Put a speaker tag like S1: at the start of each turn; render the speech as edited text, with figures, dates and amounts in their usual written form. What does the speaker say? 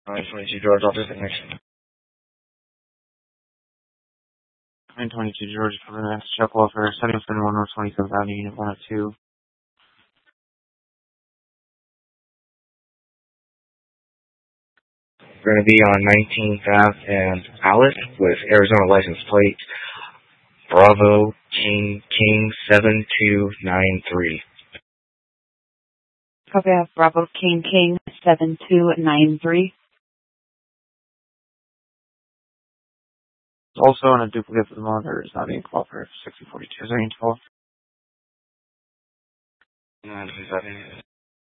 S1: 922 George, I'll just next. 922 George, for the next check welfare, 77 North 27th Avenue, Unit 102. We're going to be on 19th Ave and Allett with Arizona license plate Bravo King 7293.
S2: Copy that. Bravo King 7293.
S1: Also on a duplicate of the monitor is not being called for 6042. Is there any 12? No,